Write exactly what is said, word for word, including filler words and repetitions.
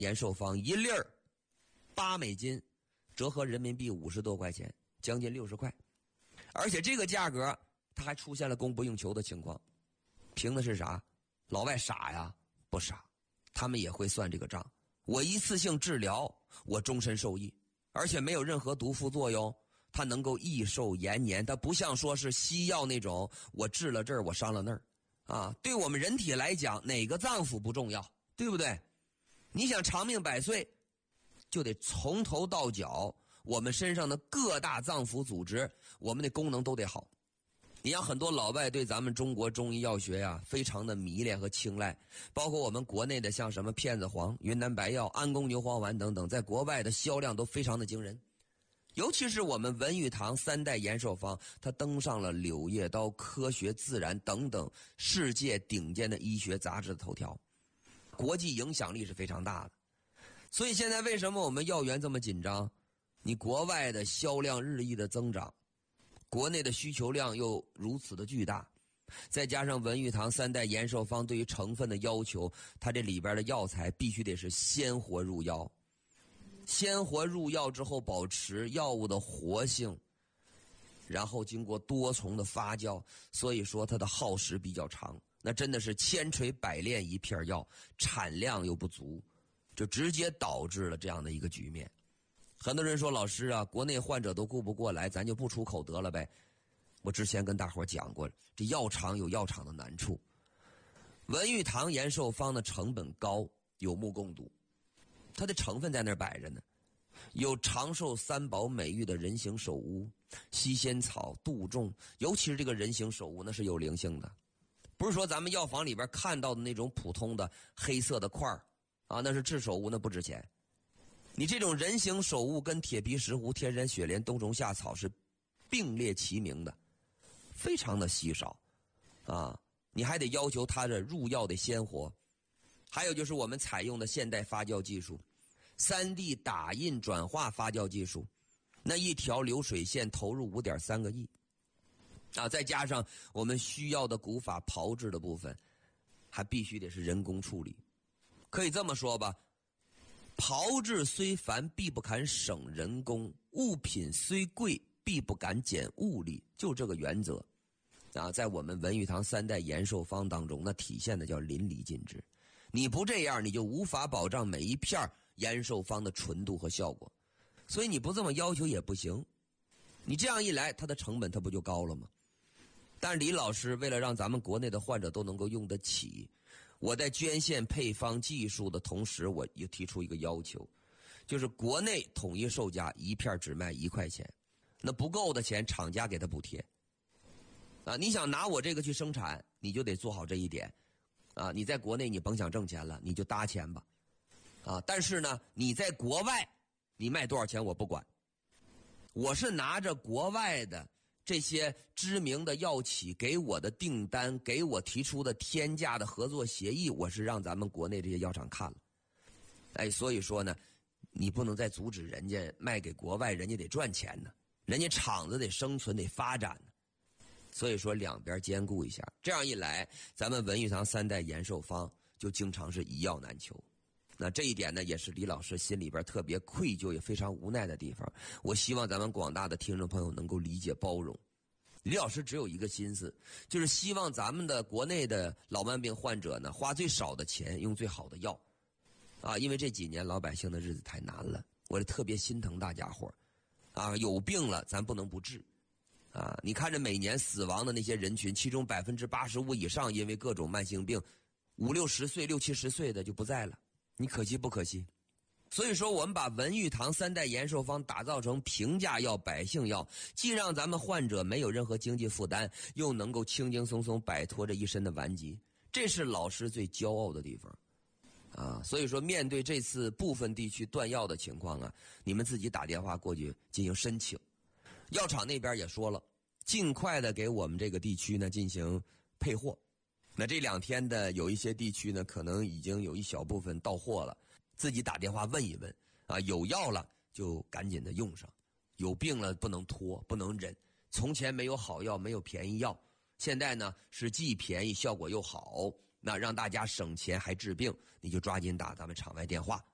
延寿方一粒儿八美金，折合人民币五十多块钱，将近六十块。而且这个价格它还出现了供不应求的情况，凭的是啥？老外傻呀？不傻，他们也会算这个账。我一次性治疗，我终身受益，而且没有任何毒副作用，它能够益寿延年。它不像说是西药那种，我治了这儿，我伤了那儿啊。对我们人体来讲，哪个脏腑不重要，对不对？你想长命百岁，就得从头到脚，我们身上的各大脏腑组织，我们的功能都得好。你像很多老外对咱们中国中医药学呀、啊，非常的迷恋和青睐，包括我们国内的像什么片子黄、云南白药、安宫牛黄丸等等，在国外的销量都非常的惊人。尤其是我们文玉堂三代延寿方，它登上了《柳叶刀》、《科学自然》等等世界顶尖的医学杂志的头条，国际影响力是非常大的。所以现在为什么我们药源这么紧张？你国外的销量日益的增长，国内的需求量又如此的巨大，再加上文玉堂三代延寿方对于成分的要求，它这里边的药材必须得是鲜活入药，鲜活入药之后保持药物的活性，然后经过多重的发酵，所以说它的耗时比较长。那真的是千锤百炼一片药，产量又不足，就直接导致了这样的一个局面。很多人说老师啊，国内患者都顾不过来，咱就不出口得了呗。我之前跟大伙讲过，这药厂有药厂的难处。文玉堂延寿方的成本高，有目共睹，它的成分在那儿摆着呢，有长寿三宝美誉的人形首乌、西仙草、杜仲，尤其是这个人形首乌，那是有灵性的，不是说咱们药房里边看到的那种普通的黑色的块儿啊，那是制首乌，那不值钱。你这种人形首乌跟铁皮石斛、天山雪莲、冬虫夏草是并列齐名的，非常的稀少啊！你还得要求它的入药的鲜活。还有就是我们采用的现代发酵技术， 三 D 打印转化发酵技术，那一条流水线投入 五点三个亿啊，再加上我们需要的古法炮制的部分，还必须得是人工处理。可以这么说吧，炮制虽繁必不敢省人工，物品虽贵必不敢减物力，就这个原则啊，在我们文玉堂三代延寿方当中，那体现的叫淋漓尽致。你不这样，你就无法保障每一片延寿方的纯度和效果，所以你不这么要求也不行。你这样一来，它的成本它不就高了吗？但是李老师为了让咱们国内的患者都能够用得起，我在捐献配方技术的同时，我又提出一个要求，就是国内统一售价一片只卖一块钱，那不够的钱厂家给他补贴啊。你想拿我这个去生产，你就得做好这一点啊。你在国内你甭想挣钱了，你就搭钱吧啊。但是呢，你在国外你卖多少钱我不管，我是拿着国外的这些知名的药企给我的订单，给我提出的天价的合作协议，我是让咱们国内这些药厂看了。哎，所以说呢，你不能再阻止人家卖给国外，人家得赚钱呢，人家厂子得生存得发展呢。所以说两边兼顾一下，这样一来，咱们文玉堂三代延寿方就经常是一药难求。那这一点呢，也是李老师心里边特别愧疚也非常无奈的地方。我希望咱们广大的听众朋友能够理解包容。李老师只有一个心思，就是希望咱们的国内的老慢病患者呢，花最少的钱用最好的药啊，因为这几年老百姓的日子太难了，我也特别心疼大家伙啊，有病了咱不能不治啊。你看着每年死亡的那些人群，其中百分之八十五以上因为各种慢性病，五六十岁六七十岁的就不在了，你可惜不可惜？所以说我们把文玉堂三代延寿方打造成平价药、百姓药，既让咱们患者没有任何经济负担，又能够轻轻松松摆脱这一身的顽疾，这是老师最骄傲的地方啊。所以说面对这次部分地区断药的情况啊，你们自己打电话过去进行申请，药厂那边也说了，尽快的给我们这个地区呢进行配货。那这两天的有一些地区呢，可能已经有一小部分到货了，自己打电话问一问啊，有药了就赶紧的用上，有病了不能拖不能忍。从前没有好药没有便宜药，现在呢是既便宜效果又好，那让大家省钱还治病，你就抓紧打咱们场外电话